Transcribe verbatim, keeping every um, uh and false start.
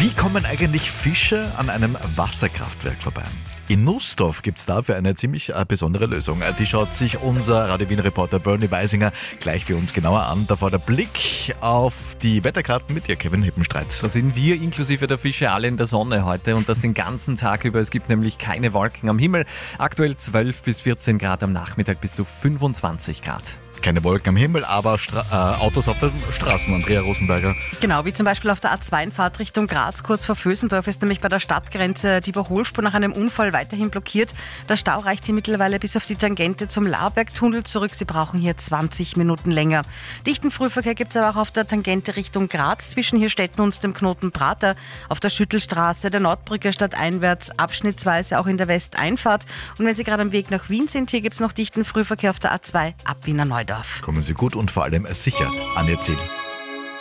Wie kommen eigentlich Fische an einem Wasserkraftwerk vorbei? In Nussdorf gibt es dafür eine ziemlich äh, besondere Lösung. Die schaut sich unser Radio Wien-Reporter Bernie Weisinger gleich für uns genauer an. Davor der Blick auf die Wetterkarten mit dir, Kevin Hippenstreit. Da sind wir inklusive der Fische alle in der Sonne heute und das den ganzen Tag über. Es gibt nämlich keine Wolken am Himmel. Aktuell zwölf bis vierzehn Grad, am Nachmittag bis zu fünfundzwanzig Grad. Keine Wolken am Himmel, aber Stra- äh, Autos auf den Straßen, Andrea Rosenberger. Genau, wie zum Beispiel auf der A zwei in Fahrtrichtung Graz, kurz vor Vösendorf, ist nämlich bei der Stadtgrenze die Überholspur nach einem Unfall weiterhin blockiert. Der Stau reicht hier mittlerweile bis auf die Tangente zum Laurbergtunnel zurück. Sie brauchen hier zwanzig Minuten länger. Dichten Frühverkehr gibt es aber auch auf der Tangente Richtung Graz zwischen Hirstetten und dem Knoten Prater, auf der Schüttelstraße, der Nordbrücke stadteinwärts, abschnittsweise auch in der Westeinfahrt. Und wenn Sie gerade am Weg nach Wien sind, hier gibt es noch dichten Frühverkehr auf der A zwei ab Wiener Neudorf. Kommen Sie gut und vor allem sicher an Ihr Ziel.